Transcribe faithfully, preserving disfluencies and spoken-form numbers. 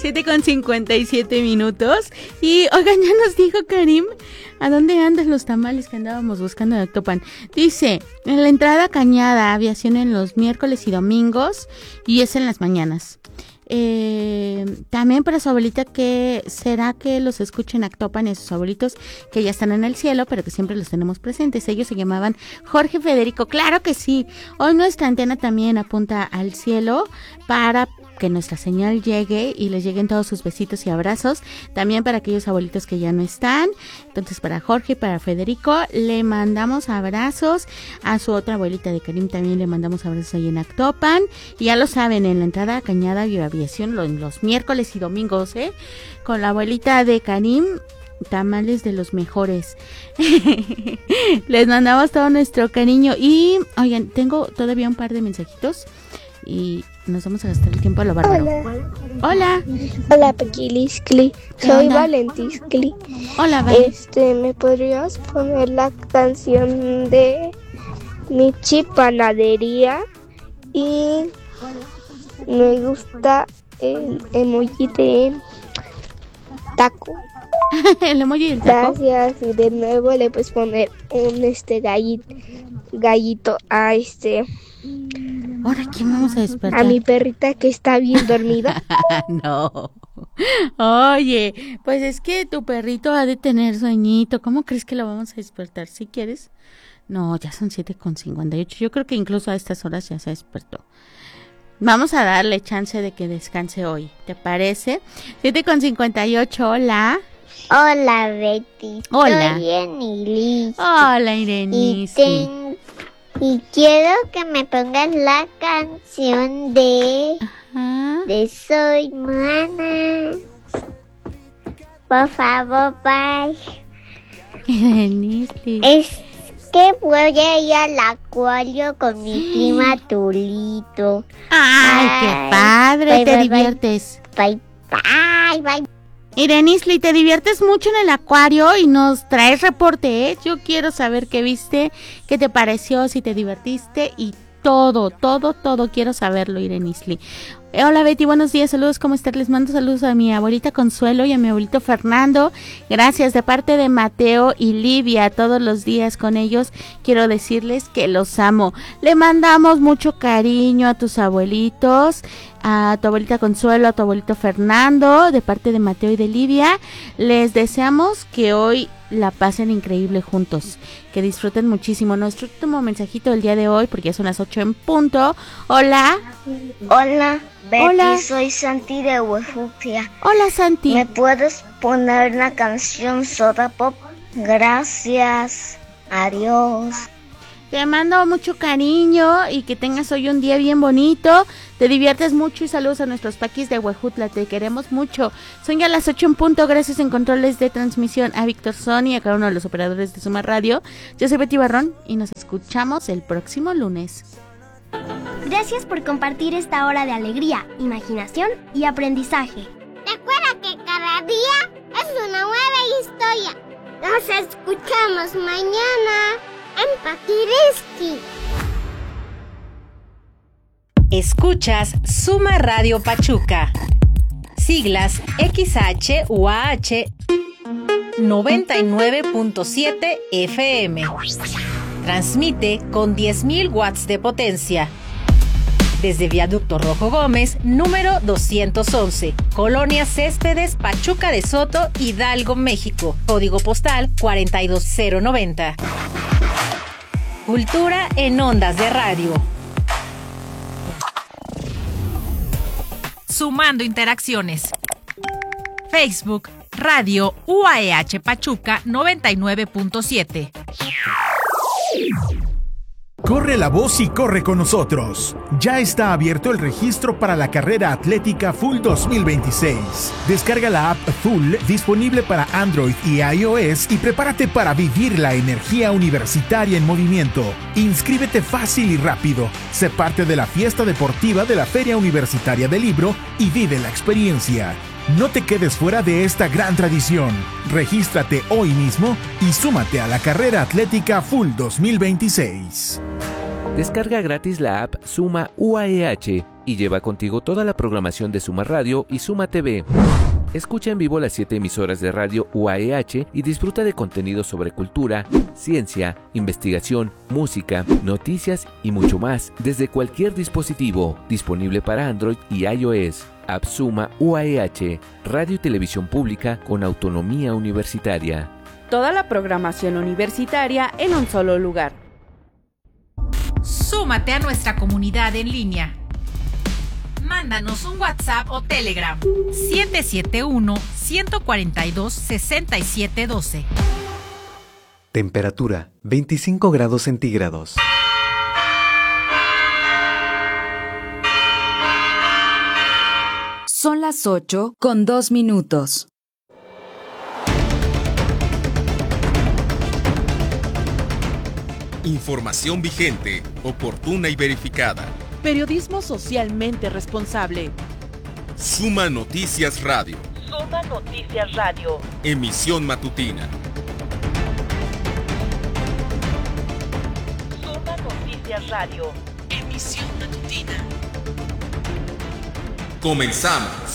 siete con cincuenta y siete minutos. Y oigan, ya nos dijo Karim, ¿a dónde andan los tamales que andábamos buscando en Actopan? Dice, en la entrada Cañada, aviación en los miércoles y domingos, y es en las mañanas. Eh, también para su abuelita, que será que los escuchen Actopan y a sus abuelitos que ya están en el cielo, pero que siempre los tenemos presentes. Ellos se llamaban Jorge Federico. Claro que sí. Hoy nuestra antena también apunta al cielo para que nuestra señal llegue y les lleguen todos sus besitos y abrazos. También para aquellos abuelitos que ya no están. Entonces para Jorge y para Federico le mandamos abrazos. A su otra abuelita de Karim también le mandamos abrazos ahí en Actopan. Y ya lo saben, en la entrada a Cañada y Aviación los, los miércoles y domingos, ¿eh? Con la abuelita de Karim, tamales de los mejores. Les mandamos todo nuestro cariño. Y oigan, tengo todavía un par de mensajitos y nos vamos a gastar el tiempo a lo bárbaro. Hola. Hola. Hola, Pequiliscli. Soy Valentiscli. Hola, Val. Este, ¿me podrías poner la canción de Michi Panadería? Y me gusta el emoji de taco. El emoji del taco. Gracias. Y de nuevo le puedes poner un este gallito, gallito a este... ¿Ahora quién vamos a despertar? A mi perrita que está bien dormida. No. Oye, pues es que tu perrito ha de tener sueñito. ¿Cómo crees que lo vamos a despertar? ¿Si quieres? No, ya son siete con cincuenta y ocho. Yo creo que incluso a estas horas ya se despertó. Vamos a darle chance de que descanse hoy. ¿Te parece? siete con cincuenta y ocho, hola. Hola, Betty. Hola. Soy Enilis. Hola, Irenis. Y, ten... y quiero que me pongas la canción de... Ajá. de Soy Mana. Por favor, bye. Irenis. Es que voy a ir al acuario con mi prima Tulito. Ay, Ay, qué padre, bye, te bye, diviertes. Bye, bye, bye. Irenisli, te diviertes mucho en el acuario y nos traes reporte, ¿eh? Yo quiero saber qué viste, qué te pareció, si te divertiste y todo, todo, todo quiero saberlo, Irenisli. Eh, hola Betty, buenos días, saludos, ¿cómo estás? Les mando saludos a mi abuelita Consuelo y a mi abuelito Fernando. Gracias, de parte de Mateo y Livia, todos los días con ellos. Quiero decirles que los amo. Le mandamos mucho cariño a tus abuelitos, a tu abuelita Consuelo, a tu abuelito Fernando, de parte de Mateo y de Livia. Les deseamos que hoy la pasen increíble juntos, que disfruten muchísimo. Nuestro último mensajito del día de hoy, porque ya son las ocho en punto. Hola. Hola, Betty, Hola. soy Santi de Huejutia. Hola, Santi. ¿Me puedes poner una canción Soda Pop? Gracias. Adiós. Te mando mucho cariño y que tengas hoy un día bien bonito. Te diviertes mucho y saludos a nuestros paquis de Huejutla. Te queremos mucho. Son ya las ocho en punto. Gracias en controles de transmisión a Víctor Son y a cada uno de los operadores de Suma Radio. Yo soy Betty Barrón y nos escuchamos el próximo lunes. Gracias por compartir esta hora de alegría, imaginación y aprendizaje. Recuerda que cada día es una nueva historia. Nos escuchamos mañana en Paquiriski. Escuchas Suma Radio Pachuca. Siglas X H U A H noventa y nueve punto siete F M. Transmite con diez mil watts de potencia. Desde Viaducto Rojo Gómez, número doscientos once, Colonia Céspedes, Pachuca de Soto, Hidalgo, México. Código postal cuarenta y dos cero noventa. Cultura en ondas de radio. Sumando interacciones. Facebook, Radio U A E H Pachuca noventa y nueve punto siete. Corre la voz y corre con nosotros. Ya está abierto el registro para la carrera atlética Full dos mil veintiséis. Descarga la app Full, disponible para Android y iOS, y prepárate para vivir la energía universitaria en movimiento. Inscríbete fácil y rápido. Sé parte de la fiesta deportiva de la Feria Universitaria del Libro y vive la experiencia. No te quedes fuera de esta gran tradición. Regístrate hoy mismo y súmate a la carrera atlética Full dos mil veintiséis. Descarga gratis la app Suma U A E H y lleva contigo toda la programación de Suma Radio y Suma T V. Escucha en vivo las siete emisoras de radio U A E H y disfruta de contenidos sobre cultura, ciencia, investigación, música, noticias y mucho más desde cualquier dispositivo, disponible para Android y iOS. App Suma U A E H, radio y televisión pública con autonomía universitaria. Toda la programación universitaria en un solo lugar. Súmate a nuestra comunidad en línea. Mándanos un WhatsApp o Telegram siete siete uno, uno cuatro dos, seis siete uno dos. Temperatura veinticinco grados centígrados. Son las ocho con dos minutos. Información vigente, oportuna y verificada. Periodismo socialmente responsable. Suma Noticias Radio. Suma Noticias Radio. Emisión matutina. Suma Noticias Radio. Emisión matutina. Comenzamos.